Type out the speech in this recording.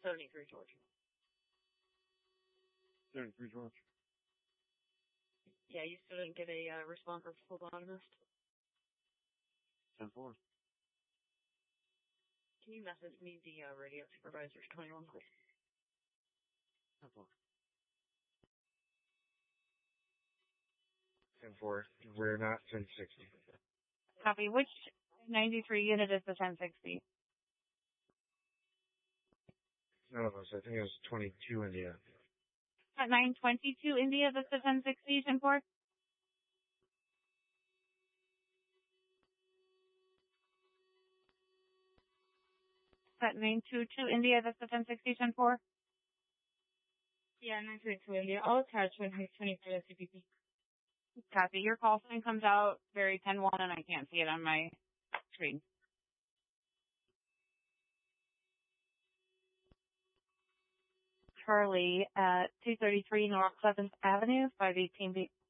73 George. 73 George. Yeah, you still didn't get a response from phlebotomist? 10-4. Can you message me the radio supervisors 21? 10-4. 10-4. We're not 1060. Copy. Which 93 unit is the 1060? None of us. I think it was 22 India. At 922 India, that's the 1060, 10-4? At 922 India, that's the 1060, 10-4? Yeah, 922 India. I'll attach when he's 23 CPP. Copy. Your call sign comes out very 10-1 and I can't see it on my screen. Charlie at 233 North 7th Avenue, 518B.